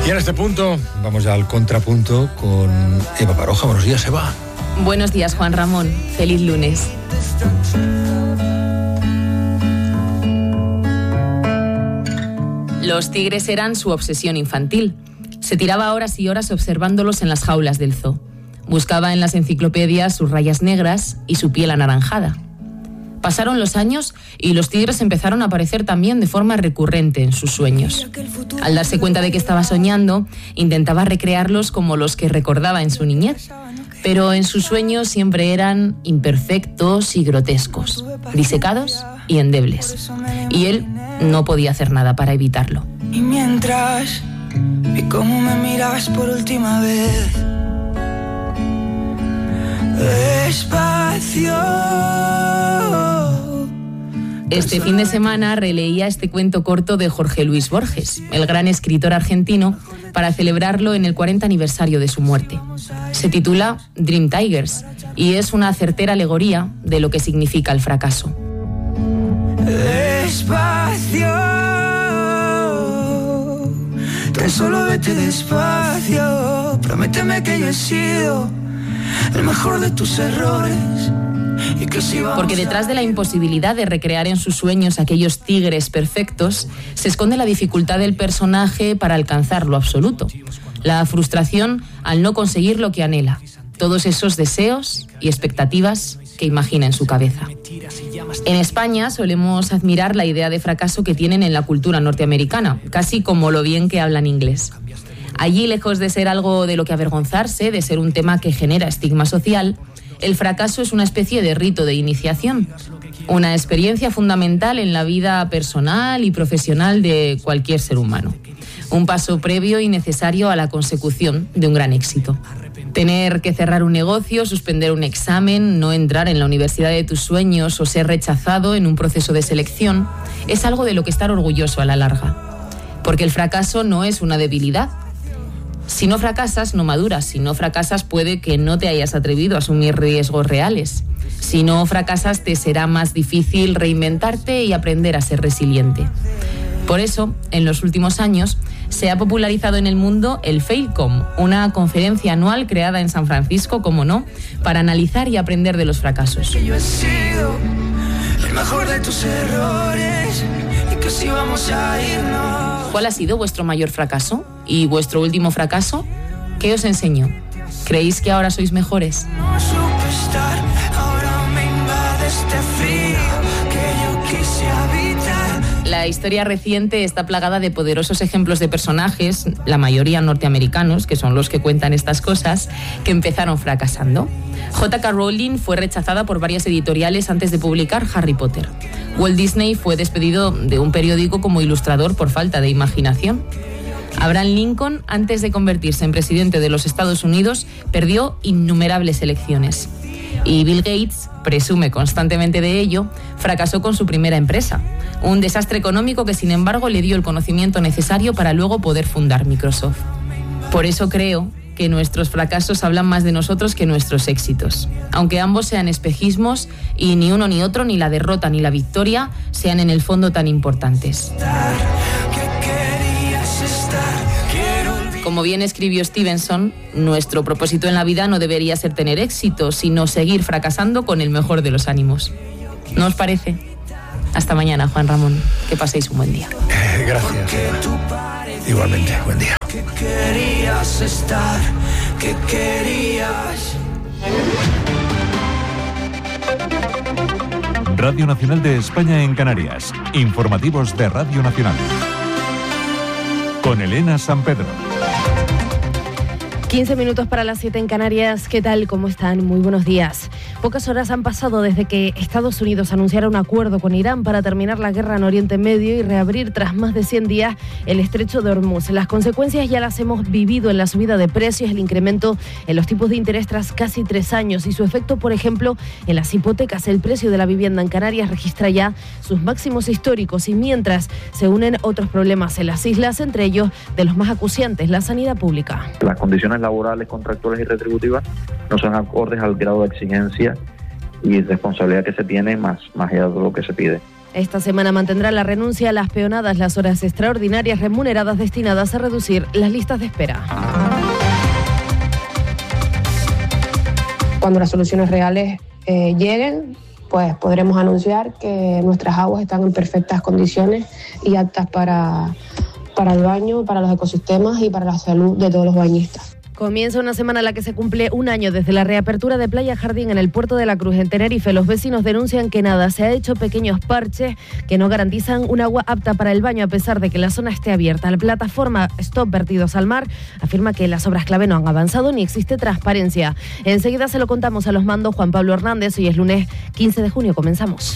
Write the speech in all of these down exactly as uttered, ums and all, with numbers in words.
Y en este punto vamos ya al contrapunto con Eva Baroja. Buenos días, Eva. Buenos días, Juan Ramón. Feliz lunes. Los tigres eran su obsesión infantil. Se tiraba horas y horas observándolos en las jaulas del zoo. Buscaba en las enciclopedias sus rayas negras y su piel anaranjada. Pasaron los años y los tigres empezaron a aparecer también de forma recurrente en sus sueños. Al darse cuenta de que estaba soñando, intentaba recrearlos como los que recordaba en su niñez, pero en sus sueños siempre eran imperfectos y grotescos, disecados y endebles. Y él no podía hacer nada para evitarlo. Y mientras vi cómo me mirabas por última vez, despacio. Este fin de semana releía este cuento corto de Jorge Luis Borges, el gran escritor argentino, para celebrarlo en el cuarenta aniversario de su muerte. Se titula Dream Tigers y es una certera alegoría de lo que significa el fracaso. Despacio, tan solo vete despacio, prométeme que yo he sido el mejor de tus errores. Porque detrás de la imposibilidad de recrear en sus sueños aquellos tigres perfectos, se esconde la dificultad del personaje para alcanzar lo absoluto. La frustración al no conseguir lo que anhela. Todos esos deseos y expectativas que imagina en su cabeza. En España solemos admirar la idea de fracaso que tienen en la cultura norteamericana, casi como lo bien que hablan inglés. Allí, lejos de ser algo de lo que avergonzarse, de ser un tema que genera estigma social, el fracaso es una especie de rito de iniciación, una experiencia fundamental en la vida personal y profesional de cualquier ser humano. Un paso previo y necesario a la consecución de un gran éxito. Tener que cerrar un negocio, suspender un examen, no entrar en la universidad de tus sueños o ser rechazado en un proceso de selección es algo de lo que estar orgulloso a la larga. Porque el fracaso no es una debilidad. Si no fracasas, no maduras. Si no fracasas, puede que no te hayas atrevido a asumir riesgos reales. Si no fracasas, te será más difícil reinventarte y aprender a ser resiliente. Por eso, en los últimos años, se ha popularizado en el mundo el Failcom, una conferencia anual creada en San Francisco, como no, para analizar y aprender de los fracasos. Yo he sido el mejor de tus errores y que si vamos a irnos. ¿Cuál ha sido vuestro mayor fracaso? ¿Y vuestro último fracaso? ¿Qué os enseñó? ¿Creéis que ahora sois mejores? No supe estar, ahora me invade este frío que yo quise habitar. La historia reciente está plagada de poderosos ejemplos de personajes, la mayoría norteamericanos, que son los que cuentan estas cosas, que empezaron fracasando. J K Rowling fue rechazada por varias editoriales antes de publicar Harry Potter. Walt Disney fue despedido de un periódico como ilustrador por falta de imaginación. Abraham Lincoln, antes de convertirse en presidente de los Estados Unidos, perdió innumerables elecciones. Y Bill Gates, presume constantemente de ello, fracasó con su primera empresa. Un desastre económico que, sin embargo, le dio el conocimiento necesario para luego poder fundar Microsoft. Por eso creo que nuestros fracasos hablan más de nosotros que nuestros éxitos. Aunque ambos sean espejismos y ni uno ni otro, ni la derrota ni la victoria, sean en el fondo tan importantes. Como bien escribió Stevenson, nuestro propósito en la vida no debería ser tener éxito, sino seguir fracasando con el mejor de los ánimos. ¿No os parece? Hasta mañana, Juan Ramón. Que paséis un buen día. Eh, gracias. Igualmente, buen día. Que querías estar, que querías. Radio Nacional de España en Canarias. Informativos de Radio Nacional. Con Elena San Pedro. quince minutos para las siete en Canarias. ¿Qué tal? ¿Cómo están? Muy buenos días. Pocas horas han pasado desde que Estados Unidos anunciara un acuerdo con Irán para terminar la guerra en Oriente Medio y reabrir tras más de cien días el estrecho de Hormuz. Las consecuencias ya las hemos vivido en la subida de precios, el incremento en los tipos de interés tras casi tres años y su efecto, por ejemplo, en las hipotecas. El precio de la vivienda en Canarias registra ya sus máximos históricos y mientras se unen otros problemas en las islas, entre ellos de los más acuciantes, la sanidad pública. Las condiciones laborales, contractuales y retributivas no son acordes al grado de exigencia y responsabilidad que se tiene más, más allá de lo que se pide. Esta semana mantendrá la renuncia a las peonadas las horas extraordinarias remuneradas destinadas a reducir las listas de espera. Cuando las soluciones reales eh, lleguen, pues podremos anunciar que nuestras aguas están en perfectas condiciones y aptas para, para el baño, para los ecosistemas y para la salud de todos los bañistas. Comienza una semana en la que se cumple un año desde la reapertura de Playa Jardín en el puerto de la Cruz, en Tenerife. Los vecinos denuncian que nada, se ha hecho pequeños parches que no garantizan un agua apta para el baño a pesar de que la zona esté abierta. La plataforma Stop Vertidos al Mar afirma que las obras clave no han avanzado ni existe transparencia. Enseguida se lo contamos a los mandos. Juan Pablo Hernández. Hoy es lunes quince de junio. Comenzamos.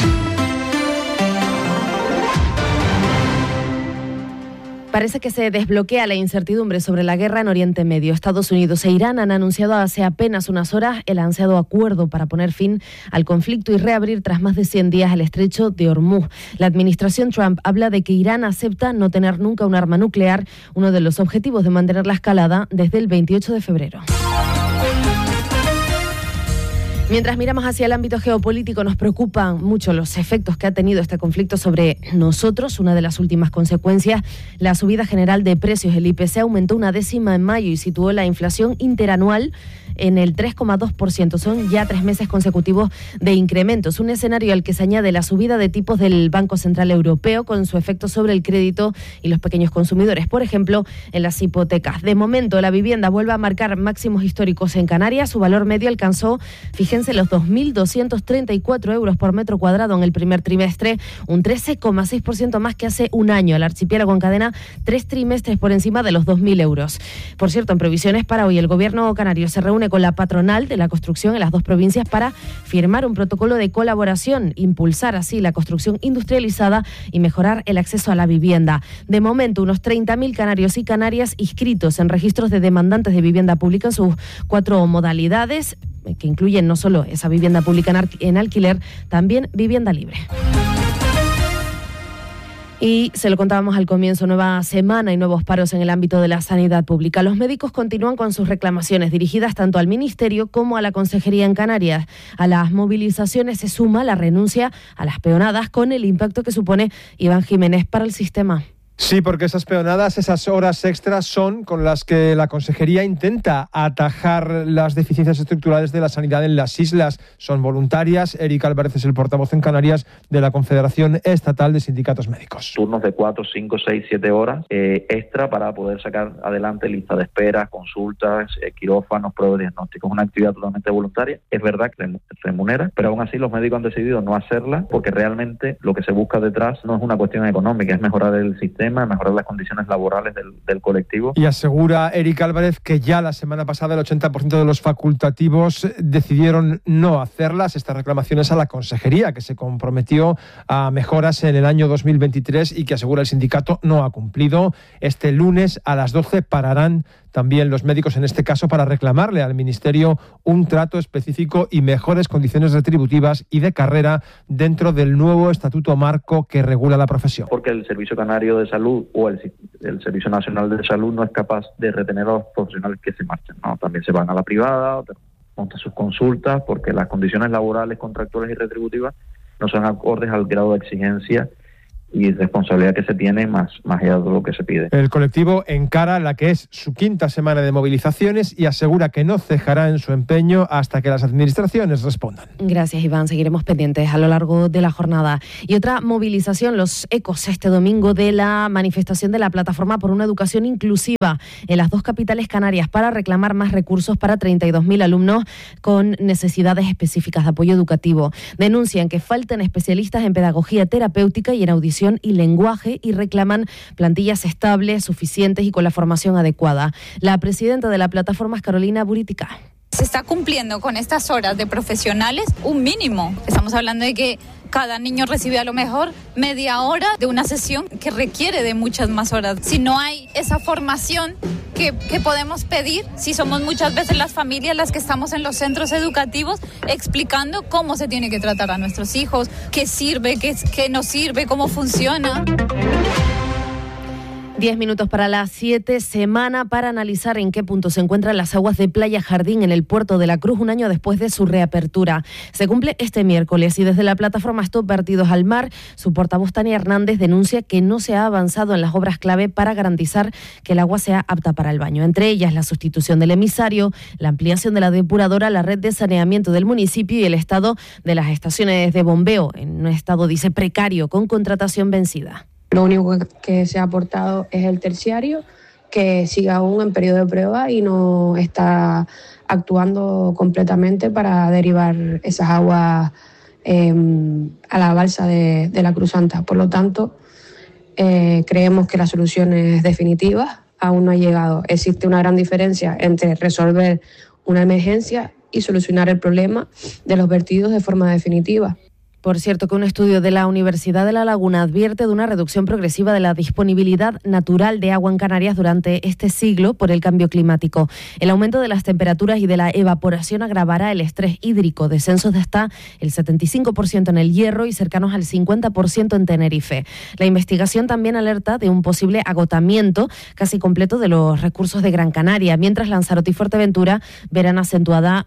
Parece que se desbloquea la incertidumbre sobre la guerra en Oriente Medio. Estados Unidos e Irán han anunciado hace apenas unas horas el ansiado acuerdo para poner fin al conflicto y reabrir tras más de cien días el estrecho de Hormuz. La administración Trump habla de que Irán acepta no tener nunca un arma nuclear, uno de los objetivos de mantener la escalada desde el veintiocho de febrero. Mientras miramos hacia el ámbito geopolítico, nos preocupan mucho los efectos que ha tenido este conflicto sobre nosotros. Una de las últimas consecuencias, la subida general de precios. El I P C aumentó una décima en mayo y situó la inflación interanual en el tres coma dos por ciento. Son ya tres meses consecutivos de incrementos. Un escenario al que se añade la subida de tipos del Banco Central Europeo con su efecto sobre el crédito y los pequeños consumidores, por ejemplo, en las hipotecas. De momento, la vivienda vuelve a marcar máximos históricos en Canarias. Su valor medio alcanzó, fíjense, los dos mil doscientos treinta y cuatro euros por metro cuadrado en el primer trimestre, un trece coma seis por ciento más que hace un año. El archipiélago encadena tres trimestres por encima de los dos mil euros. Por cierto, en previsiones para hoy, el gobierno canario se reúne con la patronal de la construcción en las dos provincias para firmar un protocolo de colaboración, impulsar así la construcción industrializada y mejorar el acceso a la vivienda. De momento, unos treinta mil canarios y canarias inscritos en registros de demandantes de vivienda pública en sus cuatro modalidades, que incluyen no solo esa vivienda pública en alquiler, también vivienda libre. Y se lo contábamos al comienzo, nueva semana y nuevos paros en el ámbito de la sanidad pública. Los médicos continúan con sus reclamaciones dirigidas tanto al Ministerio como a la Consejería en Canarias. A las movilizaciones se suma la renuncia a las peonadas con el impacto que supone Iván Jiménez para el sistema. Sí, porque esas peonadas, esas horas extras son con las que la Consejería intenta atajar las deficiencias estructurales de la sanidad en las islas. Son voluntarias. Eric Álvarez es el portavoz en Canarias de la Confederación Estatal de Sindicatos Médicos. Turnos de cuatro, cinco, seis, siete horas eh, extra para poder sacar adelante lista de espera, consultas, eh, quirófanos, pruebas de diagnóstico. Es una actividad totalmente voluntaria. Es verdad que remunera, pero aún así los médicos han decidido no hacerla porque realmente lo que se busca detrás no es una cuestión económica, es mejorar el sistema, mejorar las condiciones laborales del, del colectivo. Y asegura Eric Álvarez que ya la semana pasada el ochenta por ciento de los facultativos decidieron no hacerlas. Estas reclamaciones a la Consejería, que se comprometió a mejoras en el año dos mil veintitrés y que asegura el sindicato no ha cumplido. Este lunes a las doce pararán también los médicos, en este caso, para reclamarle al Ministerio un trato específico y mejores condiciones retributivas y de carrera dentro del nuevo estatuto marco que regula la profesión. Porque el Servicio Canario de Salud o el, el Servicio Nacional de Salud no es capaz de retener a los profesionales que se marchan, ¿no? También se van a la privada, montan sus consultas, porque las condiciones laborales, contractuales y retributivas no son acordes al grado de exigencia y responsabilidad que se tiene más, más allá de lo que se pide. El colectivo encara la que es su quinta semana de movilizaciones y asegura que no cejará en su empeño hasta que las administraciones respondan. Gracias, Iván. Seguiremos pendientes a lo largo de la jornada. Y otra movilización, los ecos este domingo de la manifestación de la Plataforma por una Educación Inclusiva en las dos capitales canarias para reclamar más recursos para treinta y dos mil alumnos con necesidades específicas de apoyo educativo. Denuncian que faltan especialistas en pedagogía terapéutica y en audición y lenguaje y reclaman plantillas estables, suficientes y con la formación adecuada. La presidenta de la plataforma es Carolina Buritica. Se está cumpliendo con estas horas de profesionales un mínimo. Estamos hablando de que cada niño recibe a lo mejor media hora de una sesión que requiere de muchas más horas. Si no hay esa formación que, que podemos pedir, si somos muchas veces las familias las que estamos en los centros educativos explicando cómo se tiene que tratar a nuestros hijos, qué sirve, qué, qué no sirve, cómo funciona. Diez minutos para las siete, semana para analizar en qué punto se encuentran las aguas de Playa Jardín en el puerto de la Cruz un año después de su reapertura. Se cumple este miércoles y desde la plataforma Stop Vertidos al Mar, su portavoz Tania Hernández denuncia que no se ha avanzado en las obras clave para garantizar que el agua sea apta para el baño. Entre ellas la sustitución del emisario, la ampliación de la depuradora, la red de saneamiento del municipio y el estado de las estaciones de bombeo en un estado, dice, precario con contratación vencida. Lo único que se ha aportado es el terciario, que sigue aún en periodo de prueba y no está actuando completamente para derivar esas aguas eh, a la balsa de, de la Cruz Santa. Por lo tanto, eh, creemos que la solución es definitiva, aún no ha llegado. Existe una gran diferencia entre resolver una emergencia y solucionar el problema de los vertidos de forma definitiva. Por cierto, que un estudio de la Universidad de La Laguna advierte de una reducción progresiva de la disponibilidad natural de agua en Canarias durante este siglo por el cambio climático. El aumento de las temperaturas y de la evaporación agravará el estrés hídrico, descensos de hasta el setenta y cinco por ciento en el Hierro y cercanos al cincuenta por ciento en Tenerife. La investigación también alerta de un posible agotamiento casi completo de los recursos de Gran Canaria, mientras Lanzarote y Fuerteventura verán acentuada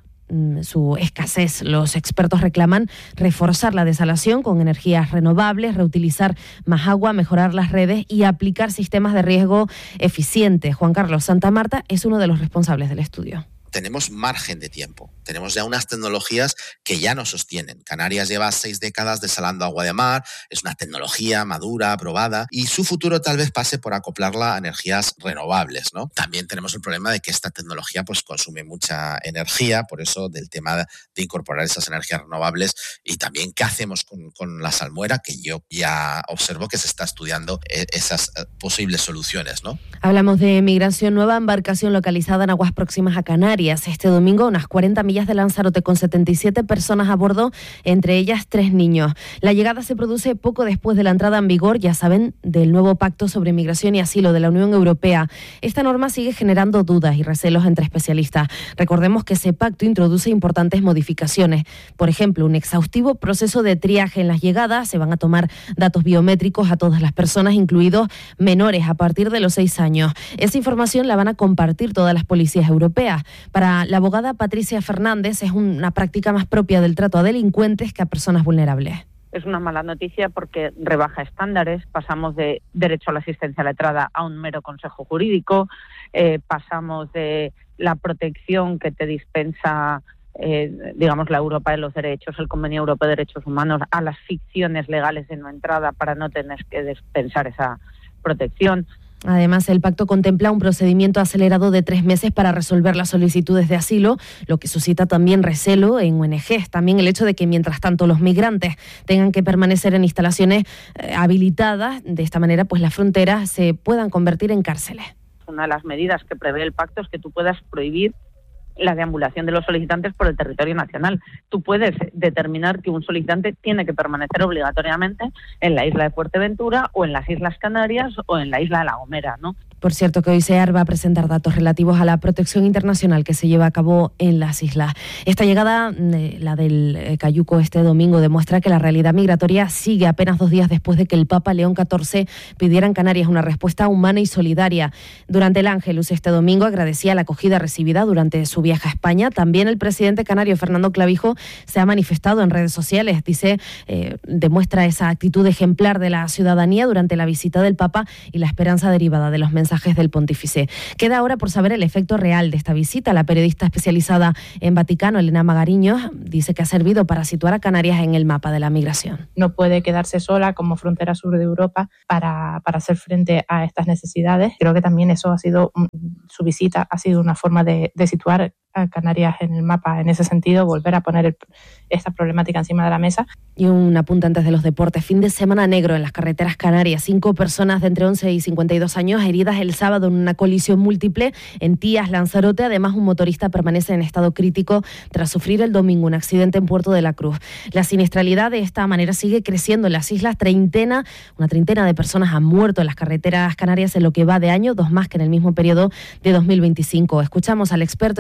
su escasez. Los expertos reclaman reforzar la desalación con energías renovables, reutilizar más agua, mejorar las redes y aplicar sistemas de riego eficientes. Juan Carlos Santamarta es uno de los responsables del estudio. Tenemos margen de tiempo, tenemos ya unas tecnologías que ya nos sostienen. Canarias lleva seis décadas desalando agua de mar, es una tecnología madura, aprobada, y su futuro tal vez pase por acoplarla a energías renovables, ¿no? También tenemos el problema de que esta tecnología pues consume mucha energía, por eso del tema de incorporar esas energías renovables, y también qué hacemos con, con la salmuera, que yo ya observo que se está estudiando esas posibles soluciones, ¿no? Hablamos de migración, nueva embarcación localizada en aguas próximas a Canarias. Este domingo, a unas cuarenta millas de Lanzarote, con setenta y siete personas a bordo, entre ellas tres niños. La llegada se produce poco después de la entrada en vigor, ya saben, del nuevo Pacto sobre Migración y Asilo de la Unión Europea. Esta norma sigue generando dudas y recelos entre especialistas. Recordemos que ese pacto introduce importantes modificaciones. Por ejemplo, un exhaustivo proceso de triaje en las llegadas. Se van a tomar datos biométricos a todas las personas, incluidos menores a partir de los seis años. Esa información la van a compartir todas las policías europeas. Para la abogada Patricia Fernández, es una práctica más propia del trato a delincuentes que a personas vulnerables. Es una mala noticia porque rebaja estándares, pasamos de derecho a la asistencia letrada a un mero consejo jurídico, eh, pasamos de la protección que te dispensa, eh, digamos, la Europa de los Derechos, el Convenio Europeo de Derechos Humanos, a las ficciones legales de no entrada para no tener que dispensar esa protección. Además, el pacto contempla un procedimiento acelerado de tres meses para resolver las solicitudes de asilo, lo que suscita también recelo en O N Ges. También el hecho de que, mientras tanto, los migrantes tengan que permanecer en instalaciones eh, habilitadas. De esta manera, pues las fronteras se puedan convertir en cárceles. Una de las medidas que prevé el pacto es que tú puedas prohibir la deambulación de los solicitantes por el territorio nacional. Tú puedes determinar que un solicitante tiene que permanecer obligatoriamente en la isla de Fuerteventura o en las Islas Canarias o en la isla de La Gomera, ¿no? Por cierto, que hoy SEAR va a presentar datos relativos a la protección internacional que se lleva a cabo en las islas. Esta llegada, la del Cayuco este domingo, demuestra que la realidad migratoria sigue apenas dos días después de que el Papa León catorce pidiera en Canarias una respuesta humana y solidaria. Durante el Ángelus este domingo agradecía la acogida recibida durante su viaje a España. También el presidente canario Fernando Clavijo se ha manifestado en redes sociales. Dice, eh, demuestra esa actitud ejemplar de la ciudadanía durante la visita del Papa y la esperanza derivada de los mensajes del pontífice. Queda ahora por saber el efecto real de esta visita. La periodista especializada en Vaticano, Elena Magariños, dice que ha servido para situar a Canarias en el mapa de la migración. No puede quedarse sola como frontera sur de Europa para, para hacer frente a estas necesidades. Creo que también eso ha sido, su visita ha sido una forma de, de situar a Canarias en el mapa, en ese sentido, volver a poner el, esta problemática encima de la mesa. Y un apunte antes de los deportes. Fin de semana negro en las carreteras canarias. Cinco personas de entre once y cincuenta y dos años heridas el sábado en una colisión múltiple en Tías, Lanzarote. Además, un motorista permanece en estado crítico tras sufrir el domingo un accidente en Puerto de la Cruz. La siniestralidad de esta manera sigue creciendo en las islas. Treintena, una treintena de personas han muerto en las carreteras canarias en lo que va de año, dos más que en el mismo periodo de dos mil veinticinco. Escuchamos al experto en seguridad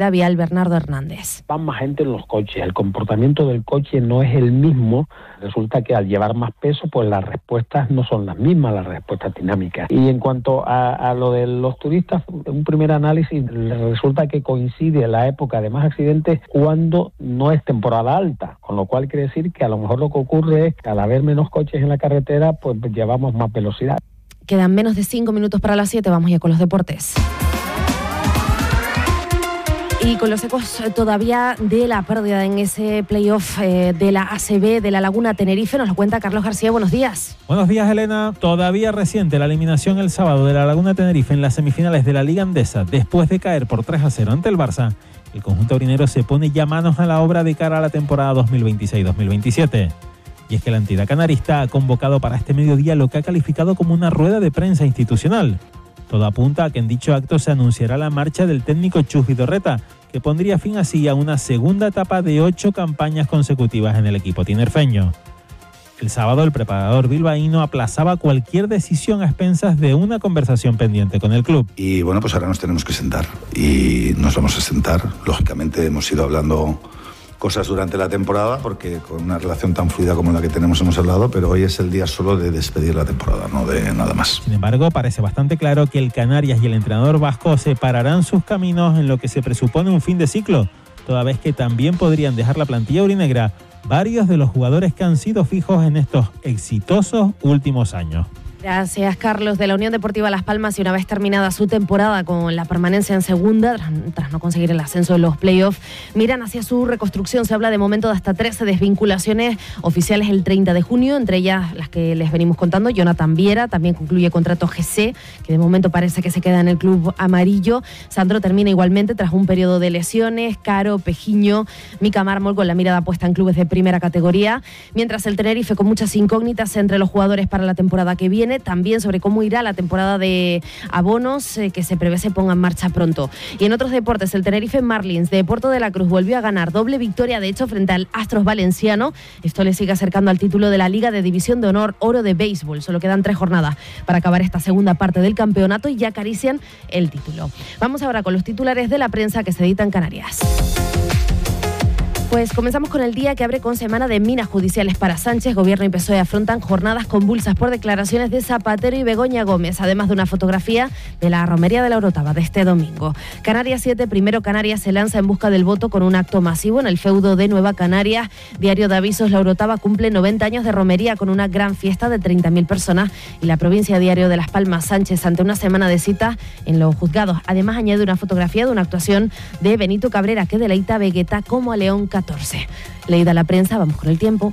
Primera Vial, Bernardo Hernández. Van más gente en los coches, el comportamiento del coche no es el mismo. Resulta que al llevar más peso, pues las respuestas no son las mismas, las respuestas dinámicas. Y en cuanto a, a lo de los turistas, un primer análisis resulta que coincide la época de más accidentes cuando no es temporada alta, con lo cual quiere decir que a lo mejor lo que ocurre es que al haber menos coches en la carretera, pues llevamos más velocidad. Quedan menos de cinco minutos para las siete, vamos ya con los deportes. Y con los ecos todavía de la pérdida en ese playoff eh, de la A C B de La Laguna Tenerife, nos lo cuenta Carlos García. Buenos días. Buenos días, Elena. Todavía reciente la eliminación el sábado de La Laguna Tenerife en las semifinales de la Liga Andesa, después de caer por tres a cero ante el Barça. El conjunto aurinero se pone ya manos a la obra de cara a la temporada dos mil veintiséis dos mil veintisiete. Y es que la entidad canarista ha convocado para este mediodía lo que ha calificado como una rueda de prensa institucional. Todo apunta a que en dicho acto se anunciará la marcha del técnico Chus Vidorreta, que pondría fin así a una segunda etapa de ocho campañas consecutivas en el equipo tinerfeño. El sábado el preparador bilbaíno aplazaba cualquier decisión a expensas de una conversación pendiente con el club. Y bueno, pues ahora nos tenemos que sentar y nos vamos a sentar. Lógicamente hemos ido hablando cosas durante la temporada, porque con una relación tan fluida como la que tenemos hemos hablado, pero hoy es el día solo de despedir la temporada, no de nada más. Sin embargo, parece bastante claro que el Canarias y el entrenador vasco separarán sus caminos en lo que se presupone un fin de ciclo, toda vez que también podrían dejar la plantilla aurinegra varios de los jugadores que han sido fijos en estos exitosos últimos años. Gracias, Carlos. De la Unión Deportiva Las Palmas, y una vez terminada su temporada con la permanencia en segunda, tras, tras no conseguir el ascenso de los playoffs, miran hacia su reconstrucción. Se habla de momento de hasta trece desvinculaciones oficiales el treinta de junio, entre ellas las que les venimos contando. Jonathan Viera también concluye contrato G C, que de momento parece que se queda en el club amarillo. Sandro termina igualmente tras un periodo de lesiones. Caro, Pejiño, Mica Mármol con la mirada puesta en clubes de primera categoría. Mientras el Tenerife con muchas incógnitas entre los jugadores para la temporada que viene, también sobre cómo irá la temporada de abonos eh, que se prevé se ponga en marcha pronto. Y en otros deportes, el Tenerife Marlins de Puerto de la Cruz volvió a ganar doble victoria, de hecho, frente al Astros Valenciano. Esto le sigue acercando al título de la Liga de División de Honor Oro de Béisbol. Solo quedan tres jornadas para acabar esta segunda parte del campeonato y ya acarician el título. Vamos ahora con los titulares de la prensa que se edita en Canarias. Pues comenzamos con el día que abre con semana de minas judiciales para Sánchez. Gobierno y P S O E afrontan jornadas convulsas por declaraciones de Zapatero y Begoña Gómez, además de una fotografía de la romería de la Orotava de este domingo. Canarias siete, primero Canarias se lanza en busca del voto con un acto masivo en el feudo de Nueva Canarias. Diario de Avisos, la Orotava cumple noventa años de romería con una gran fiesta de treinta mil personas. Y la provincia Diario de Las Palmas, Sánchez ante una semana de citas en los juzgados. Además añade una fotografía de una actuación de Benito Cabrera que deleita a Vegueta como a León catorce. Leída la prensa, vamos con el tiempo.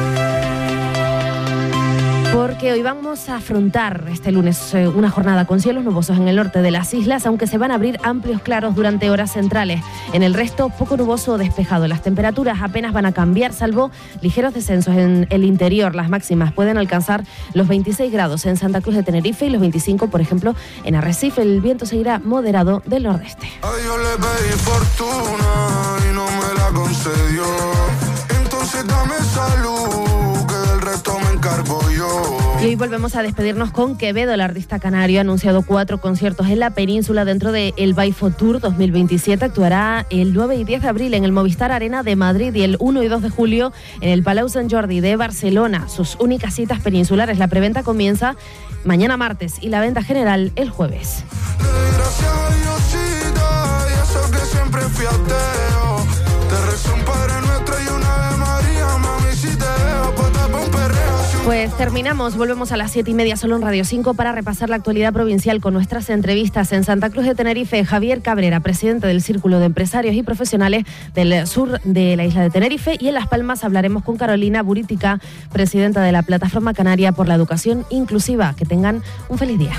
Porque hoy vamos a afrontar este lunes eh, una jornada con cielos nubosos en el norte de las islas, aunque se van a abrir amplios claros durante horas centrales. En el resto, poco nuboso o despejado. Las temperaturas apenas van a cambiar, salvo ligeros descensos en el interior. Las máximas pueden alcanzar los veintiséis grados en Santa Cruz de Tenerife y los veinticinco, por ejemplo, en Arrecife. El viento seguirá moderado del nordeste. A Dios le pedí fortuna y no me la concedió. Entonces dame salud, que del resto me encargo yo. Y hoy volvemos a despedirnos con Quevedo. El artista canario ha anunciado cuatro conciertos en la península dentro de el Baifo Tour dos mil veintisiete. Actuará el nueve y diez de abril en el Movistar Arena de Madrid y el uno y dos de julio en el Palau Sant Jordi de Barcelona. Sus únicas citas peninsulares. La preventa comienza mañana martes y la venta general el jueves. Gracias a Diosita, y eso que siempre fui ateo. Te rezo un Padre Nuestro y una Ave María, mami, si te dejo, pues te pongo un perreo. Pues terminamos, volvemos a las siete y media solo en Radio cinco para repasar la actualidad provincial con nuestras entrevistas. En Santa Cruz de Tenerife, Javier Cabrera, presidente del Círculo de Empresarios y Profesionales del sur de la isla de Tenerife, y en Las Palmas hablaremos con Carolina Burítica, presidenta de la Plataforma Canaria por la Educación Inclusiva. Que tengan un feliz día.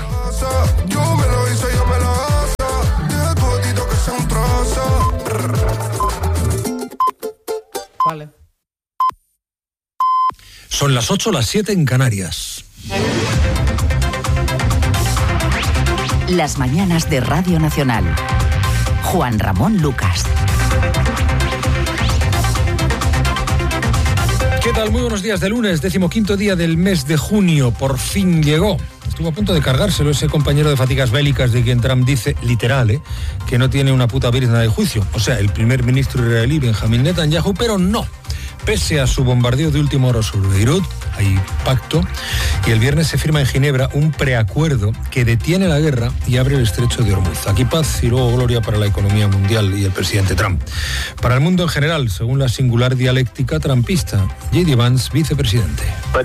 Vale. Son las ocho, las siete en Canarias. Las mañanas de Radio Nacional. Juan Ramón Lucas. ¿Qué tal? Muy buenos días de lunes, decimoquinto día del mes de junio. Por fin llegó. Estuvo a punto de cargárselo ese compañero de fatigas bélicas de quien Trump dice, literal, ¿eh?, que no tiene una puta virgen de juicio. O sea, el primer ministro israelí Benjamín Netanyahu, pero no. Pese a su bombardeo de última hora sobre Beirut, hay pacto, y el viernes se firma en Ginebra un preacuerdo que detiene la guerra y abre el estrecho de Hormuz. Aquí paz y luego gloria para la economía mundial y el presidente Trump. Para el mundo en general, según la singular dialéctica trumpista, J D Vance, vicepresidente.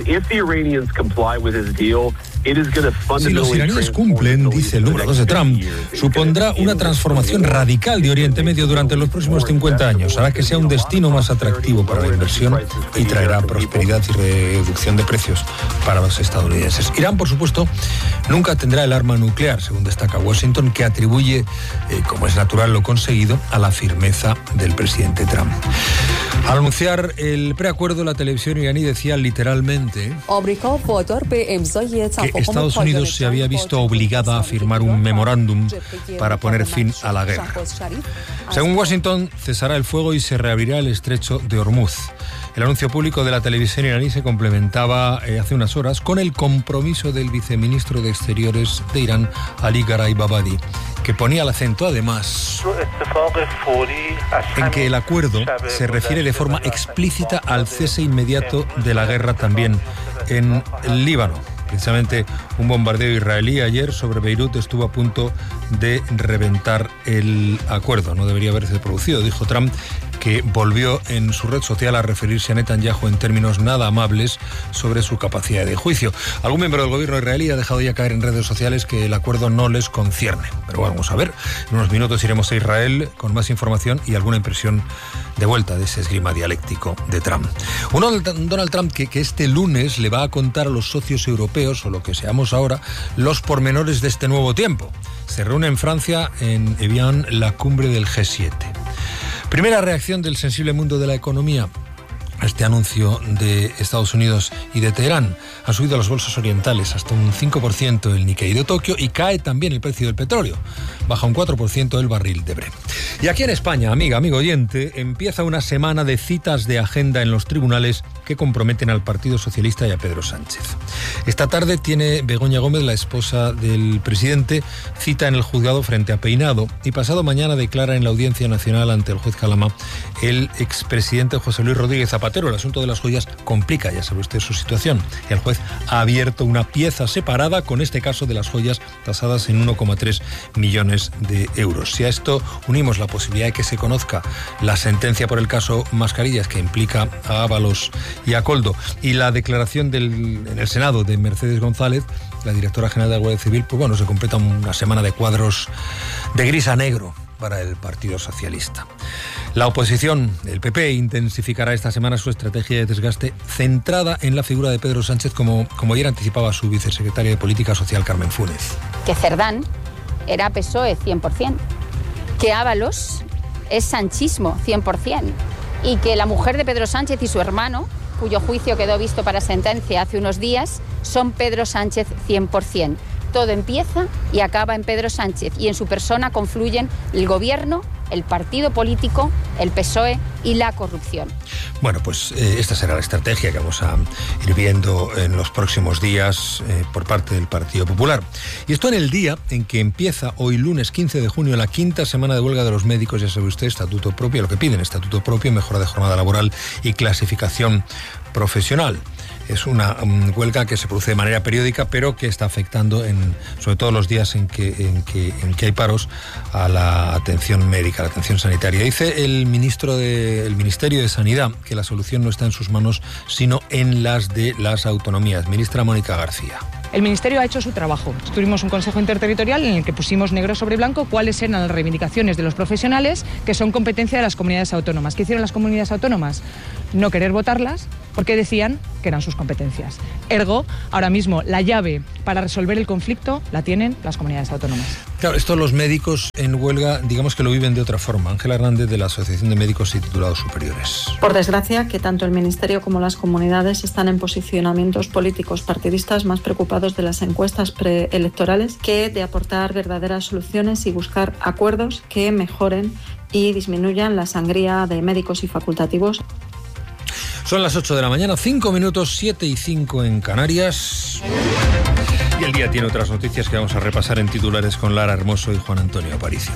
Si los iraníes cumplen, dice el número dos de Trump, supondrá una transformación radical de Oriente Medio durante los próximos cincuenta años. Hará que sea un destino más atractivo para la inversión y traerá prosperidad y reducción de precios para los estadounidenses. Irán, por supuesto, nunca tendrá el arma nuclear, según destaca Washington, que atribuye, eh, como es natural, lo conseguido a la firmeza del presidente Trump. Al anunciar el preacuerdo, la televisión iraní decía literalmente que Estados Unidos se había visto obligada a firmar un memorándum para poner fin a la guerra. Según Washington, cesará el fuego y se reabrirá el estrecho de Hormuz. El anuncio público de la televisión iraní se complementaba eh, hace unas horas con el compromiso del viceministro de Exteriores de Irán, Ali Gharibabadi, que ponía el acento, además, en que el acuerdo se refiere de forma explícita al cese inmediato de la guerra también en el Líbano. Precisamente un bombardeo israelí ayer sobre Beirut estuvo a punto de reventar el acuerdo. No debería haberse producido, dijo Trump, que volvió en su red social a referirse a Netanyahu en términos nada amables sobre su capacidad de juicio. Algún miembro del gobierno israelí ha dejado ya caer en redes sociales que el acuerdo no les concierne. Pero vamos a ver, en unos minutos iremos a Israel con más información y alguna impresión de vuelta de ese esgrima dialéctico de Trump. Uno, Donald Trump, que, que este lunes le va a contar a los socios europeos, o lo que seamos ahora, los pormenores de este nuevo tiempo. Se reúne en Francia, en Evian, la cumbre del G siete. Primera reacción del sensible mundo de la economía a este anuncio de Estados Unidos y de Teherán. Han subido las bolsas orientales hasta un cinco por ciento el Nikkei de Tokio y cae también el precio del petróleo. Baja un cuatro por ciento el barril de Brent. Y aquí en España, amiga, amigo oyente, empieza una semana de citas de agenda en los tribunales que comprometen al Partido Socialista y a Pedro Sánchez. Esta tarde tiene Begoña Gómez, la esposa del presidente, cita en el juzgado frente a Peinado, y pasado mañana declara en la Audiencia Nacional ante el juez Calama el expresidente José Luis Rodríguez Zapatero. El asunto de las joyas complica, ya sabe usted, su situación. El juez ha abierto una pieza separada con este caso de las joyas tasadas en uno coma tres millones de euros. Si a esto unimos la posibilidad de que se conozca la sentencia por el caso Mascarillas, que implica a Ábalos y a Coldo, y la declaración del, en el Senado de Mercedes González, la directora general de la Guardia Civil, pues bueno, se completa una semana de cuadros de gris a negro para el Partido Socialista. La oposición, el P P, intensificará esta semana su estrategia de desgaste centrada en la figura de Pedro Sánchez, como, como ayer anticipaba su vicesecretaria de Política Social, Carmen Funes. Que Cerdán era P S O E cien por ciento, que Ábalos es sanchismo cien por ciento, y que la mujer de Pedro Sánchez y su hermano, cuyo juicio quedó visto para sentencia hace unos días, son Pedro Sánchez cien por ciento. Todo empieza y acaba en Pedro Sánchez, y en su persona confluyen el gobierno, el partido político, el P S O E y la corrupción. Bueno, pues eh, esta será la estrategia que vamos a ir viendo en los próximos días eh, por parte del Partido Popular. Y esto en el día en que empieza hoy lunes quince de junio la quinta semana de huelga de los médicos, ya sabe usted, estatuto propio, lo que piden, estatuto propio, mejora de jornada laboral y clasificación profesional. Es una um, huelga que se produce de manera periódica, pero que está afectando, en, sobre todo los días en que, en, que, en que hay paros, a la atención médica, a la atención sanitaria. Dice el ministro de, el Ministerio de Sanidad que la solución no está en sus manos, sino en las de las autonomías. Ministra Mónica García. El Ministerio ha hecho su trabajo. Tuvimos un Consejo Interterritorial en el que pusimos negro sobre blanco cuáles eran las reivindicaciones de los profesionales que son competencia de las comunidades autónomas. ¿Qué hicieron las comunidades autónomas? No querer votarlas porque decían que eran sus competencias. Ergo, ahora mismo la llave para resolver el conflicto la tienen las comunidades autónomas. Claro, esto los médicos en huelga, digamos que lo viven de otra forma. Ángela Hernández, de la Asociación de Médicos y Titulados Superiores. Por desgracia, que tanto el Ministerio como las comunidades están en posicionamientos políticos partidistas más preocupados de las encuestas preelectorales que de aportar verdaderas soluciones y buscar acuerdos que mejoren y disminuyan la sangría de médicos y facultativos. Son las ocho de la mañana, cinco minutos, siete y cinco en Canarias. Y el día tiene otras noticias que vamos a repasar en titulares con Lara Hermoso y Juan Antonio Aparicio.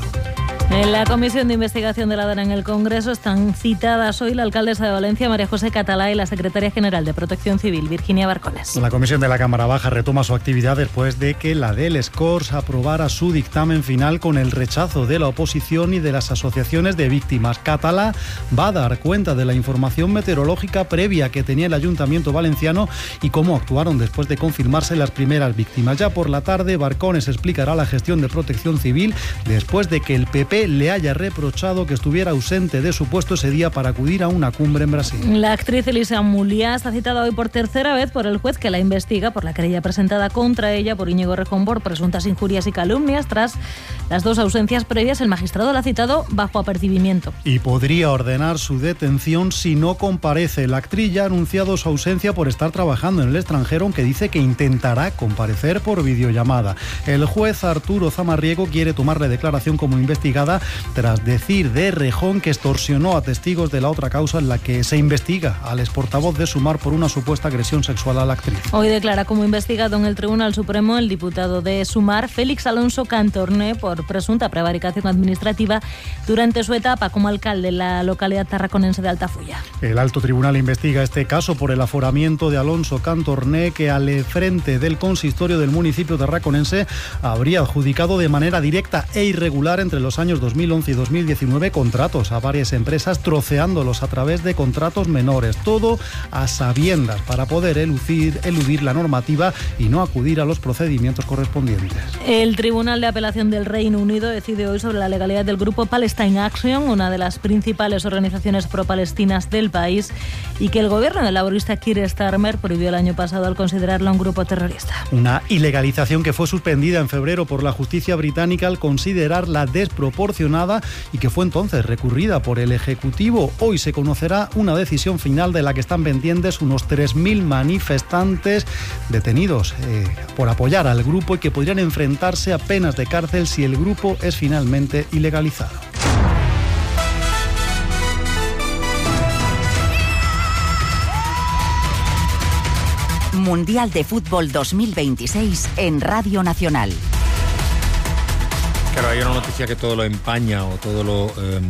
En la Comisión de Investigación de la D A N A en el Congreso están citadas hoy la alcaldesa de Valencia, María José Catalá, y la secretaria general de Protección Civil, Virginia Barcones. La Comisión de la Cámara Baja retoma su actividad después de que la del Scors aprobara su dictamen final con el rechazo de la oposición y de las asociaciones de víctimas. Catalá va a dar cuenta de la información meteorológica previa que tenía el Ayuntamiento valenciano y cómo actuaron después de confirmarse las primeras víctimas. Ya por la tarde, Barcones explicará la gestión de Protección Civil después de que el P P le haya reprochado que estuviera ausente de su puesto ese día para acudir a una cumbre en Brasil. La actriz Elisa Muliá está citada hoy por tercera vez por el juez que la investiga por la querella presentada contra ella por Íñigo Errejón por presuntas injurias y calumnias. Tras las dos ausencias previas, el magistrado la ha citado bajo apercibimiento. Y podría ordenar su detención si no comparece. La actriz ya ha anunciado su ausencia por estar trabajando en el extranjero, aunque dice que intentará comparecer por videollamada. El juez Arturo Zamarriego quiere tomarle declaración como investigada tras decir de Errejón que extorsionó a testigos de la otra causa en la que se investiga al exportavoz de Sumar por una supuesta agresión sexual a la actriz. Hoy declara como investigado en el Tribunal Supremo el diputado de Sumar, Félix Alonso Cantorné, por presunta prevaricación administrativa durante su etapa como alcalde en la localidad tarraconense de Altafulla. El alto tribunal investiga este caso por el aforamiento de Alonso Cantorné, que al frente del consistorio del municipio tarraconense habría adjudicado de manera directa e irregular entre los años dos mil once y dos mil diecinueve contratos a varias empresas, troceándolos a través de contratos menores, todo a sabiendas para poder eludir, eludir la normativa y no acudir a los procedimientos correspondientes. El Tribunal de Apelación del Reino Unido decide hoy sobre la legalidad del grupo Palestine Action, una de las principales organizaciones pro-palestinas del país, y que el gobierno del laborista Keir Starmer prohibió el año pasado al considerarla un grupo terrorista. Una ilegalización que fue suspendida en febrero por la justicia británica al considerarla desproporcionada y que fue entonces recurrida por el Ejecutivo. Hoy se conocerá una decisión final de la que están pendientes unos tres mil manifestantes detenidos eh, por apoyar al grupo y que podrían enfrentarse a penas de cárcel si el grupo es finalmente ilegalizado. Mundial de Fútbol dos mil veintiséis en Radio Nacional. Claro, hay una noticia que todo lo empaña o todo lo eh,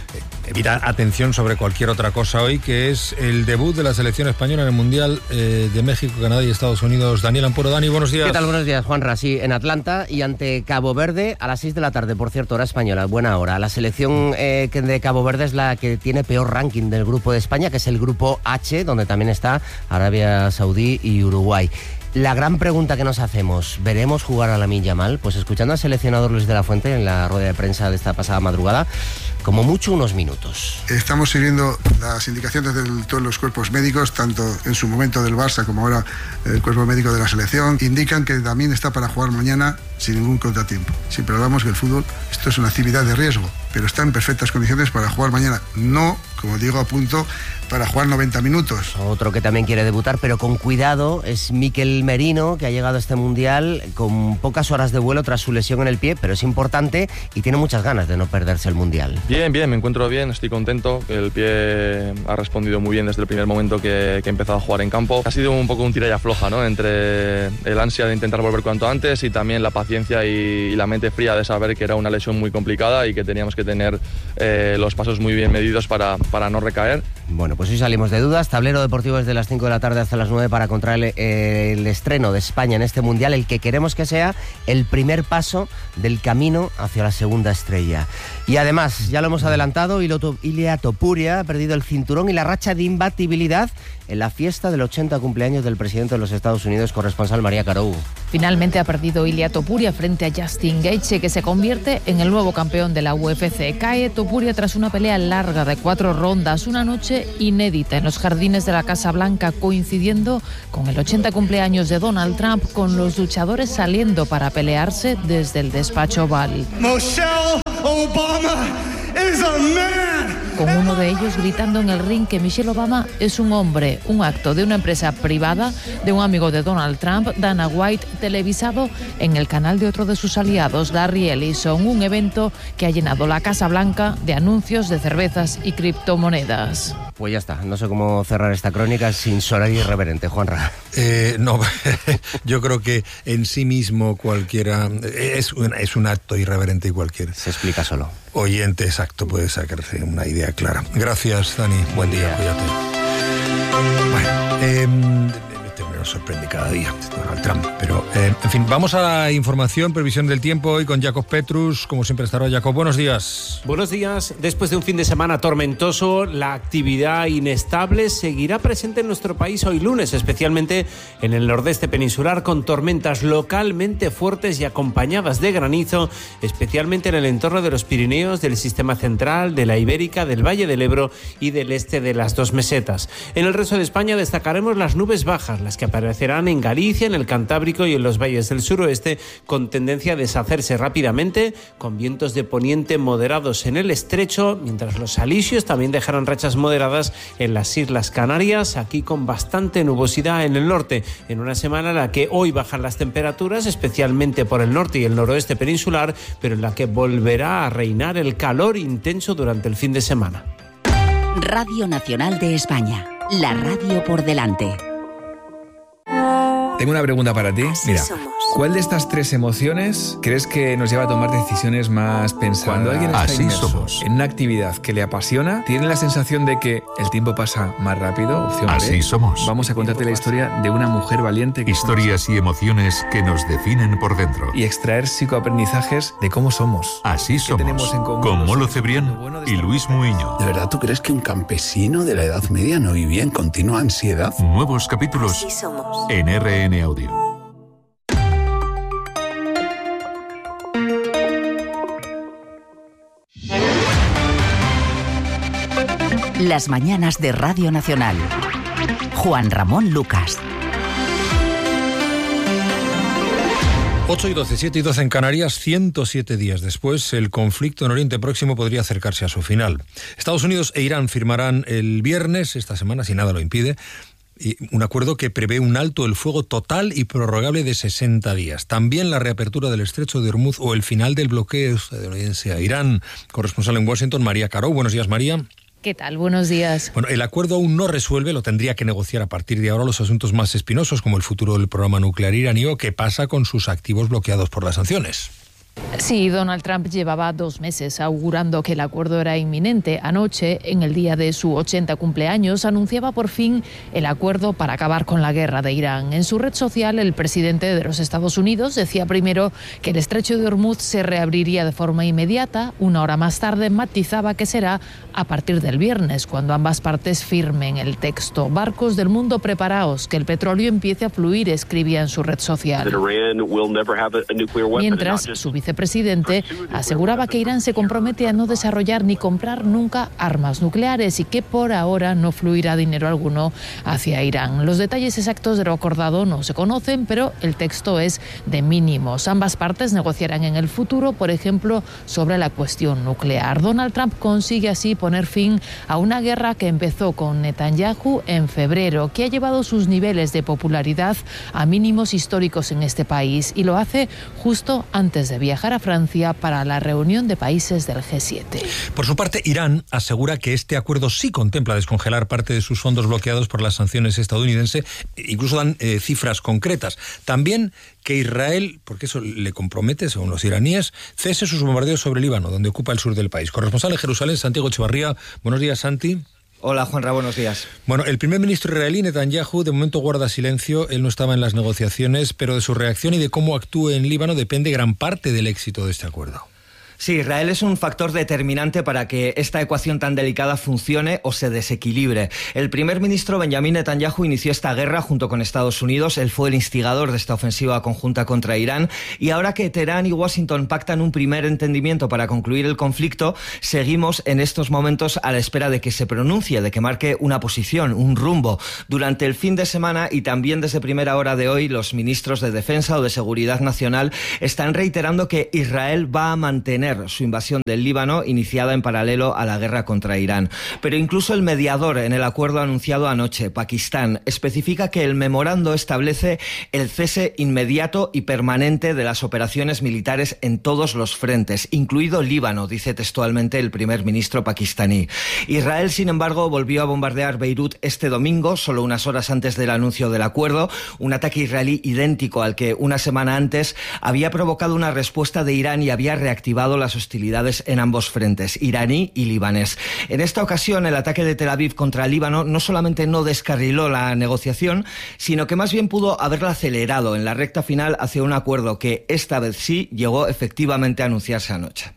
evita atención sobre cualquier otra cosa hoy, que es el debut de la selección española en el Mundial eh, de México, Canadá y Estados Unidos. Daniel Ampuro. Dani, buenos días. ¿Qué tal? Buenos días, Juanra. Sí, en Atlanta y ante Cabo Verde a las seis de la tarde, por cierto, hora española, buena hora. La selección eh, de Cabo Verde es la que tiene peor ranking del grupo de España, que es el grupo H, donde también está Arabia Saudí y Uruguay. La gran pregunta que nos hacemos, ¿veremos jugar a Lamine Yamal? Pues escuchando al seleccionador Luis de la Fuente en la rueda de prensa de esta pasada madrugada, como mucho unos minutos. Estamos siguiendo las indicaciones de todos los cuerpos médicos, tanto en su momento del Barça como ahora el cuerpo médico de la selección. Indican que también está para jugar mañana sin ningún contratiempo. Siempre hablamos que el fútbol, esto es una actividad de riesgo, pero está en perfectas condiciones para jugar mañana. No, como digo, a punto para jugar noventa minutos. Otro que también quiere debutar, pero con cuidado, es Mikel Merino, que ha llegado a este Mundial con pocas horas de vuelo tras su lesión en el pie, pero es importante y tiene muchas ganas de no perderse el Mundial. Bien, bien, me encuentro bien, estoy contento. El pie ha respondido muy bien desde el primer momento que, que he empezado a jugar en campo. Ha sido un poco un tira y afloja, ¿no? Entre el ansia de intentar volver cuanto antes y también la paciencia y, y la mente fría de saber que era una lesión muy complicada y que teníamos que tener eh, los pasos muy bien medidos para, para no recaer. Bueno, pues hoy salimos de dudas. Tablero deportivo desde las cinco de la tarde hasta las nueve para contar el, eh, el estreno de España en este Mundial, el que queremos que sea el primer paso del camino hacia la segunda estrella. Y además, ya lo hemos adelantado, Ilia Topuria ha perdido el cinturón y la racha de imbatibilidad en la fiesta del ochenta cumpleaños del presidente de los Estados Unidos, corresponsal María Carou. Finalmente ha perdido Ilia Topuria frente a Justin Gaethje, que se convierte en el nuevo campeón de la U F C. Cae Topuria tras una pelea larga de cuatro rondas, una noche inédita en los jardines de la Casa Blanca, coincidiendo con el ochenta cumpleaños de Donald Trump, con los luchadores saliendo para pelearse desde el despacho Oval. Michelle Obama is a man. Con uno de ellos gritando en el ring que Michelle Obama es un hombre, un acto de una empresa privada de un amigo de Donald Trump, Dana White, televisado en el canal de otro de sus aliados, Larry Ellison, un evento que ha llenado la Casa Blanca de anuncios de cervezas y criptomonedas. Pues ya está, no sé cómo cerrar esta crónica sin sonar irreverente, Juanra. Eh, no, yo creo que en sí mismo cualquiera es un, es un acto irreverente y cualquier se explica solo. Oyente exacto puede sacarse una idea clara. Gracias, Dani. Buen, Buen día, día, cuídate. Bueno, eh, me sorprende cada día Donald Trump, pero eh, en fin, vamos a la información, previsión del tiempo hoy con Jacob Petrus, como siempre estará Jacob. Buenos días. Buenos días. Después de un fin de semana tormentoso, la actividad inestable seguirá presente en nuestro país hoy lunes, especialmente en el nordeste peninsular, con tormentas localmente fuertes y acompañadas de granizo, especialmente en el entorno de los Pirineos, del sistema central, de la Ibérica, del Valle del Ebro y del este de las dos mesetas. En el resto de España destacaremos las nubes bajas, las que aparecerán en Galicia, en el Cantábrico y en los valles del suroeste, con tendencia a deshacerse rápidamente, con vientos de poniente moderados en el estrecho, mientras los alisios también dejarán rachas moderadas en las Islas Canarias, aquí con bastante nubosidad en el norte, en una semana en la que hoy bajan las temperaturas, especialmente por el norte y el noroeste peninsular, pero en la que volverá a reinar el calor intenso durante el fin de semana. Radio Nacional de España, la radio por delante. Tengo una pregunta para ti. Mira, ¿cuál de estas tres emociones crees que nos lleva a tomar decisiones más pensadas? Cuando alguien está Así inmerso somos. en una actividad que le apasiona, tiene la sensación de que el tiempo pasa más rápido. Opción Así B. somos. Vamos a contarte la historia de una mujer valiente. Que Historias y emociones que nos definen por dentro. Y extraer psicoaprendizajes de cómo somos. Así somos. Con Molo Cebrián y Luis Muiño. ¿De verdad tú crees que un campesino de la Edad Media no vivía en continua ansiedad? Nuevos capítulos en R N Audio. Las mañanas de Radio Nacional. Juan Ramón Lucas. ocho y doce, siete y doce en Canarias, ciento siete días después, el conflicto en Oriente Próximo podría acercarse a su final. Estados Unidos e Irán firmarán el viernes, esta semana, si nada lo impide, un acuerdo que prevé un alto el fuego total y prorrogable de sesenta días. También la reapertura del estrecho de Hormuz o el final del bloqueo estadounidense a Irán. Corresponsal en Washington, María Caro. Buenos días, María. ¿Qué tal? Buenos días. Bueno, el acuerdo aún no resuelve, lo tendría que negociar a partir de ahora los asuntos más espinosos, como el futuro del programa nuclear iraní o qué pasa con sus activos bloqueados por las sanciones. Sí, Donald Trump llevaba dos meses augurando que el acuerdo era inminente. Anoche, en el día de su ochenta cumpleaños, anunciaba por fin el acuerdo para acabar con la guerra de Irán. En su red social, el presidente de los Estados Unidos decía primero que el estrecho de Hormuz se reabriría de forma inmediata. Una hora más tarde matizaba que será a partir del viernes, cuando ambas partes firmen el texto. Barcos del mundo, preparaos, que el petróleo empiece a fluir, escribía en su red social. Mientras, su vicepresidente aseguraba que Irán se compromete a no desarrollar ni comprar nunca armas nucleares y que por ahora no fluirá dinero alguno hacia Irán. Los detalles exactos de lo acordado no se conocen, pero el texto es de mínimos. Ambas partes negociarán en el futuro, por ejemplo, sobre la cuestión nuclear. Donald Trump consigue así poner fin a una guerra que empezó con Netanyahu en febrero, que ha llevado sus niveles de popularidad a mínimos históricos en este país, y lo hace justo antes de viajar a Francia para la reunión de países del G siete. Por su parte, Irán asegura que este acuerdo sí contempla descongelar parte de sus fondos bloqueados por las sanciones estadounidenses, incluso dan eh, cifras concretas. También que Israel, porque eso le compromete, según los iraníes, cese sus bombardeos sobre Líbano, donde ocupa el sur del país. Corresponsal en Jerusalén, Santiago Echevarría. Buenos días, Santi. Hola, Juanra, buenos días. Bueno, el primer ministro israelí, Netanyahu, de momento guarda silencio. Él no estaba en las negociaciones, pero de su reacción y de cómo actúe en Líbano depende gran parte del éxito de este acuerdo. Sí, Israel es un factor determinante para que esta ecuación tan delicada funcione o se desequilibre. El primer ministro Benjamin Netanyahu inició esta guerra junto con Estados Unidos. Él fue el instigador de esta ofensiva conjunta contra Irán. Y ahora que Teherán y Washington pactan un primer entendimiento para concluir el conflicto, seguimos en estos momentos a la espera de que se pronuncie, de que marque una posición, un rumbo. Durante el fin de semana y también desde primera hora de hoy, los ministros de Defensa o de Seguridad Nacional están reiterando que Israel va a mantener detener su invasión del Líbano, iniciada en paralelo a la guerra contra Irán. Pero incluso el mediador en el acuerdo anunciado anoche, Pakistán, especifica que el memorando establece el cese inmediato y permanente de las operaciones militares en todos los frentes, incluido Líbano, dice textualmente el primer ministro pakistaní. Israel, sin embargo, volvió a bombardear Beirut este domingo, solo unas horas antes del anuncio del acuerdo, un ataque israelí idéntico al que una semana antes había provocado una respuesta de Irán y había reactivado las hostilidades en ambos frentes, iraní y libanés. En esta ocasión, el ataque de Tel Aviv contra Líbano no solamente no descarriló la negociación, sino que más bien pudo haberla acelerado en la recta final hacia un acuerdo que esta vez sí llegó efectivamente a anunciarse anoche.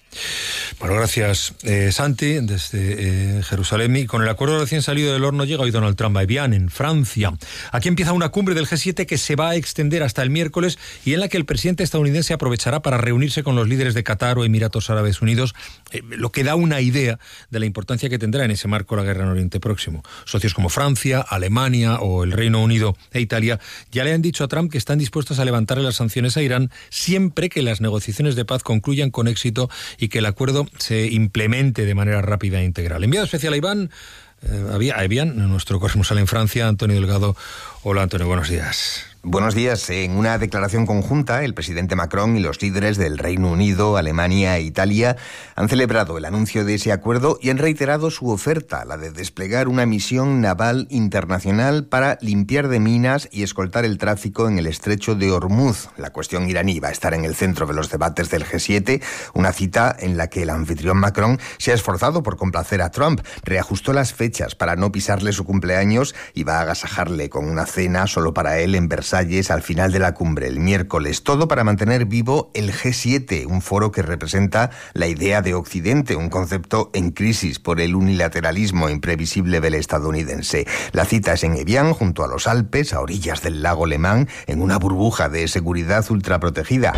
Bueno, gracias, eh, Santi, desde eh, Jerusalén. Y con el acuerdo recién salido del horno llega hoy Donald Trump a Evian, en Francia. Aquí empieza una cumbre del G siete que se va a extender hasta el miércoles y en la que el presidente estadounidense aprovechará para reunirse con los líderes de Qatar o Emiratos Árabes Unidos, eh, lo que da una idea de la importancia que tendrá en ese marco la guerra en Oriente Próximo. Socios como Francia, Alemania o el Reino Unido e Italia ya le han dicho a Trump que están dispuestos a levantarle las sanciones a Irán siempre que las negociaciones de paz concluyan con éxito y que el acuerdo se implemente de manera rápida e integral. Enviado especial a Iván, eh, a Evian, nuestro corresponsal en Francia, Antonio Delgado. Hola, Antonio, buenos días. Buenos días. En una declaración conjunta, el presidente Macron y los líderes del Reino Unido, Alemania e Italia han celebrado el anuncio de ese acuerdo y han reiterado su oferta, la de desplegar una misión naval internacional para limpiar de minas y escoltar el tráfico en el estrecho de Hormuz. La cuestión iraní va a estar en el centro de los debates del G siete, una cita en la que el anfitrión Macron se ha esforzado por complacer a Trump, reajustó las fechas para no pisarle su cumpleaños y va a agasajarle con una cena solo para él en Versalles al final de la cumbre el miércoles. Todo para mantener vivo el G siete, un foro que representa la idea de Occidente, un concepto en crisis por el unilateralismo imprevisible del estadounidense. La cita es en Evian, junto a los Alpes, a orillas del lago Le Mans, en una burbuja de seguridad ultraprotegida.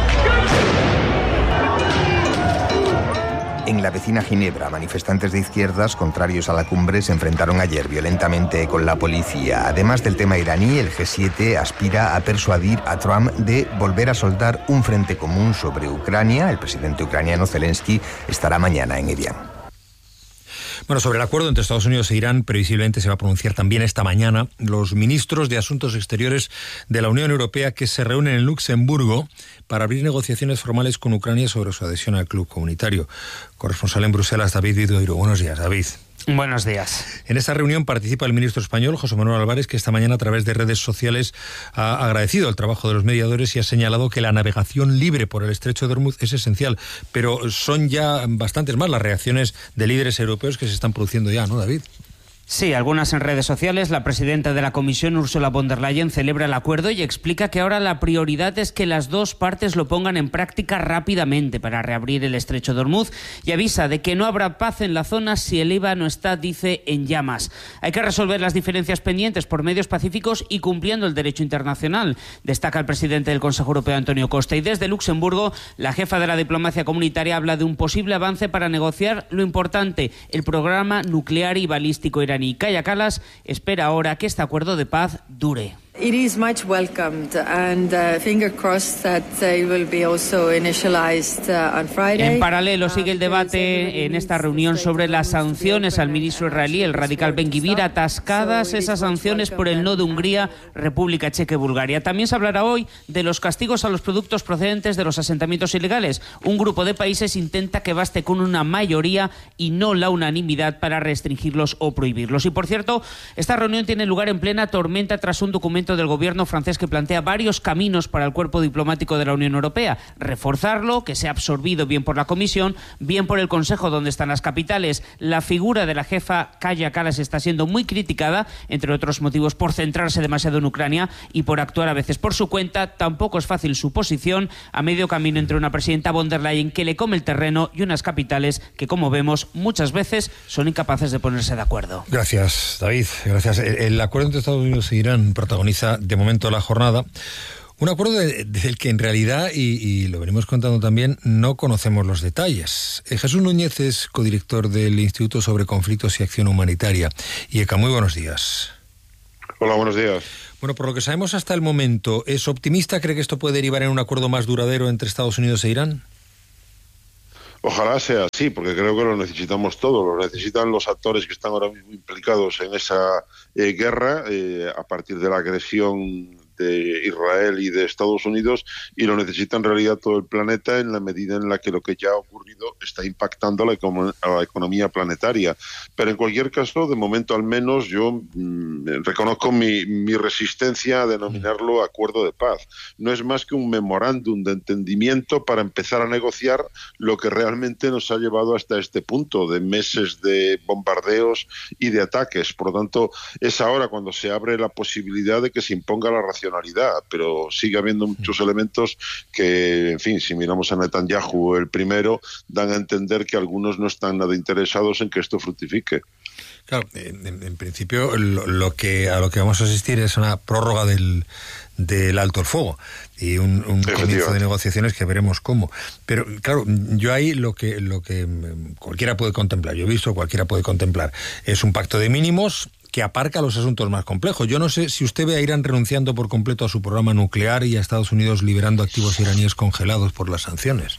En la vecina Ginebra, manifestantes de izquierdas contrarios a la cumbre se enfrentaron ayer violentamente con la policía. Además del tema iraní, el G siete aspira a persuadir a Trump de volver a soldar un frente común sobre Ucrania. El presidente ucraniano Zelensky estará mañana en Evian. Bueno, sobre el acuerdo entre Estados Unidos e Irán, previsiblemente se va a pronunciar también esta mañana los ministros de Asuntos Exteriores de la Unión Europea que se reúnen en Luxemburgo para abrir negociaciones formales con Ucrania sobre su adhesión al club comunitario. Corresponsal en Bruselas, David Vidoiro. Buenos días, David. Buenos días. En esta reunión participa el ministro español, José Manuel Álvarez, que esta mañana a través de redes sociales ha agradecido el trabajo de los mediadores y ha señalado que la navegación libre por el estrecho de Hormuz es esencial. Pero son ya bastantes más las reacciones de líderes europeos que se están produciendo ya, ¿no, David? Sí, algunas en redes sociales. La presidenta de la Comisión, Ursula von der Leyen, celebra el acuerdo y explica que ahora la prioridad es que las dos partes lo pongan en práctica rápidamente para reabrir el estrecho de Hormuz y avisa de que no habrá paz en la zona si el Líbano está, dice, en llamas. Hay que resolver las diferencias pendientes por medios pacíficos y cumpliendo el derecho internacional, destaca el presidente del Consejo Europeo, Antonio Costa. Y desde Luxemburgo, la jefa de la diplomacia comunitaria habla de un posible avance para negociar lo importante, el programa nuclear y balístico iraní. Y Kaja Kallas espera ahora que este acuerdo de paz dure. It is much welcomed and uh, finger crossed that uh, it will be also initialized uh, on Friday. En paralelo sigue el debate en esta reunión sobre las sanciones al ministro israelí, el radical Ben-Gvir, atascadas esas sanciones por el no de Hungría, República Checa y Bulgaria. También se hablará hoy de los castigos a los productos procedentes de los asentamientos ilegales. Un grupo de países intenta que baste con una mayoría y no la unanimidad para restringirlos o prohibirlos. Y por cierto, esta reunión tiene lugar en plena tormenta tras un documento del gobierno francés que plantea varios caminos para el cuerpo diplomático de la Unión Europea. Reforzarlo, que sea absorbido bien por la Comisión, bien por el Consejo, donde están las capitales. La figura de la jefa Kaja Kallas está siendo muy criticada, entre otros motivos por centrarse demasiado en Ucrania y por actuar a veces por su cuenta. Tampoco es fácil su posición a medio camino entre una presidenta von der Leyen que le come el terreno y unas capitales que, como vemos, muchas veces son incapaces de ponerse de acuerdo. Gracias, David. Gracias. El acuerdo entre Estados Unidos e Irán protagoniza de momento la jornada. Un acuerdo de, del que en realidad, y, y lo venimos contando también, no conocemos los detalles. Eh, Jesús Núñez es codirector del Instituto sobre Conflictos y Acción Humanitaria. Y Eka, muy buenos días. Hola, buenos días. Bueno, por lo que sabemos hasta el momento, ¿es optimista? ¿Cree que esto puede derivar en un acuerdo más duradero entre Estados Unidos e Irán? Ojalá sea así, porque creo que lo necesitamos todos, lo necesitan los actores que están ahora mismo implicados en esa eh, guerra eh, a partir de la agresión de Israel y de Estados Unidos, y lo necesita en realidad todo el planeta en la medida en la que lo que ya ha ocurrido está impactando a la, a la economía planetaria. Pero en cualquier caso, de momento al menos, yo mmm, reconozco mi, mi resistencia a denominarlo acuerdo de paz. No es más que un memorándum de entendimiento para empezar a negociar lo que realmente nos ha llevado hasta este punto de meses de bombardeos y de ataques. Por lo tanto, es ahora cuando se abre la posibilidad de que se imponga la racionalidad, pero sigue habiendo muchos elementos que, en fin, si miramos a Netanyahu el primero, dan a entender que algunos no están nada interesados en que esto fructifique. Claro, en, en principio lo, lo que a lo que vamos a asistir es una prórroga del, del alto el fuego y un, un comienzo de negociaciones que veremos cómo. Pero claro, yo ahí lo que lo que cualquiera puede contemplar, yo he visto, cualquiera puede contemplar, es un pacto de mínimos que aparca los asuntos más complejos. Yo no sé si usted ve a Irán renunciando por completo a su programa nuclear y a Estados Unidos liberando activos iraníes congelados por las sanciones.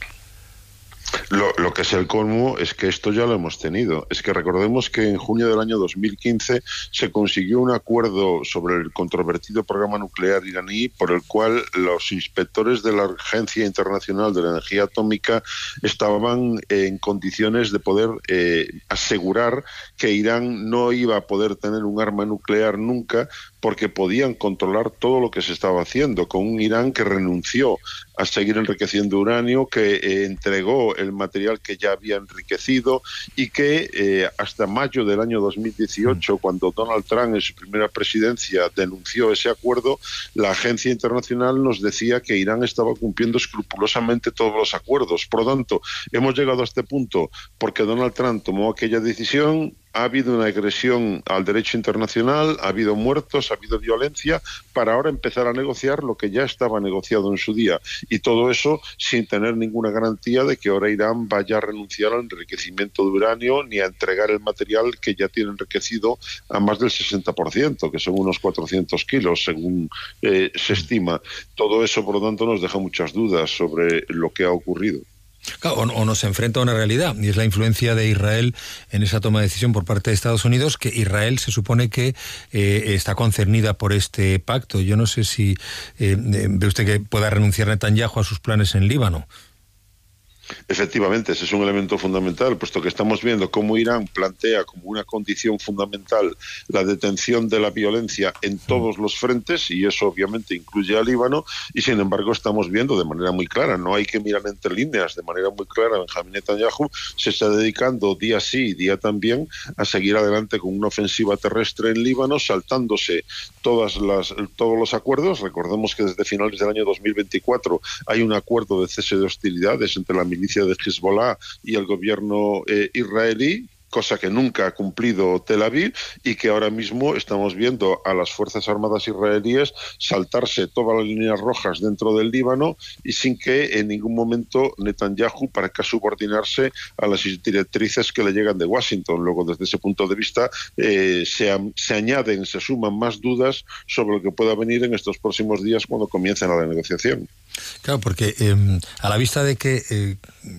Lo, lo que es el colmo es que esto ya lo hemos tenido. Es que recordemos que en junio del año dos mil quince se consiguió un acuerdo sobre el controvertido programa nuclear iraní por el cual los inspectores de la Agencia Internacional de la Energía Atómica estaban en condiciones de poder eh, asegurar que Irán no iba a poder tener un arma nuclear nunca, porque podían controlar todo lo que se estaba haciendo, con un Irán que renunció a seguir enriqueciendo uranio, que eh, entregó el material que ya había enriquecido y que eh, hasta mayo del año dos mil dieciocho, cuando Donald Trump en su primera presidencia denunció ese acuerdo, la agencia internacional nos decía que Irán estaba cumpliendo escrupulosamente todos los acuerdos. Por lo tanto, hemos llegado a este punto porque Donald Trump tomó aquella decisión. Ha habido una agresión al derecho internacional, ha habido muertos, ha habido violencia, para ahora empezar a negociar lo que ya estaba negociado en su día. Y todo eso sin tener ninguna garantía de que ahora Irán vaya a renunciar al enriquecimiento de uranio ni a entregar el material que ya tiene enriquecido a más del sesenta por ciento, que son unos cuatrocientos kilos, según eh, se estima. Todo eso, por lo tanto, nos deja muchas dudas sobre lo que ha ocurrido. Claro, o, o nos enfrenta a una realidad, y es la influencia de Israel en esa toma de decisión por parte de Estados Unidos, que Israel se supone que eh, está concernida por este pacto. Yo no sé si eh, ve usted que pueda renunciar Netanyahu a sus planes en Líbano. Efectivamente, ese es un elemento fundamental, puesto que estamos viendo cómo Irán plantea como una condición fundamental la detención de la violencia en todos los frentes, y eso obviamente incluye a Líbano, y sin embargo estamos viendo de manera muy clara, no hay que mirar entre líneas, de manera muy clara, Benjamín Netanyahu se está dedicando día sí y día también a seguir adelante con una ofensiva terrestre en Líbano, saltándose todas las, todos los acuerdos. Recordemos que desde finales del año dos mil veinticuatro hay un acuerdo de cese de hostilidades entre la milicia de Hezbollah y el gobierno eh, israelí, cosa que nunca ha cumplido Tel Aviv, y que ahora mismo estamos viendo a las Fuerzas Armadas israelíes saltarse todas las líneas rojas dentro del Líbano y sin que en ningún momento Netanyahu parezca subordinarse a las directrices que le llegan de Washington. Luego, desde ese punto de vista, eh, se, se añaden, se suman más dudas sobre lo que pueda venir en estos próximos días cuando comiencen la negociación. Claro, porque eh, a la vista de que eh,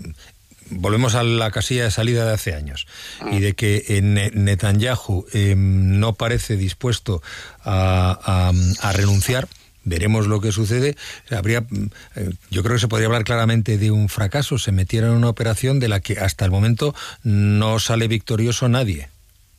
volvemos a la casilla de salida de hace años y de que eh, Netanyahu eh, no parece dispuesto a, a, a renunciar, veremos lo que sucede. Habría, eh, yo creo que se podría hablar claramente de un fracaso. Se metieron en una operación de la que hasta el momento no sale victorioso nadie.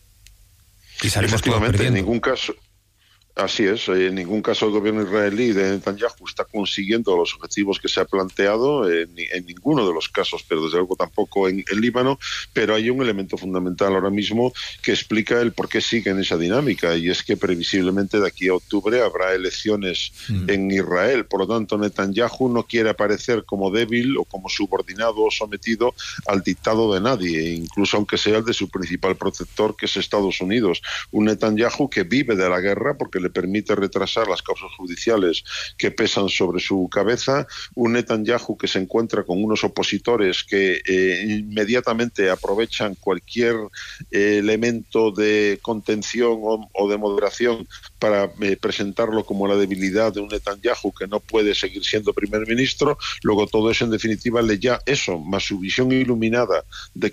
Y salimos todos perdiendo. En ningún caso. Así es, en ningún caso el gobierno israelí de Netanyahu está consiguiendo los objetivos que se ha planteado, en, en ninguno de los casos, pero desde luego tampoco en el Líbano, pero hay un elemento fundamental ahora mismo que explica el por qué sigue en esa dinámica, y es que previsiblemente de aquí a octubre habrá elecciones mm. en Israel. Por lo tanto, Netanyahu no quiere aparecer como débil o como subordinado o sometido al dictado de nadie, incluso aunque sea el de su principal protector, que es Estados Unidos. Un Netanyahu que vive de la guerra porque le le permite retrasar las causas judiciales que pesan sobre su cabeza, un Netanyahu que se encuentra con unos opositores que eh, inmediatamente aprovechan cualquier eh, elemento de contención o, o de moderación para eh, presentarlo como la debilidad de un Netanyahu que no puede seguir siendo primer ministro. Luego todo eso en definitiva le ya eso, más su visión iluminada de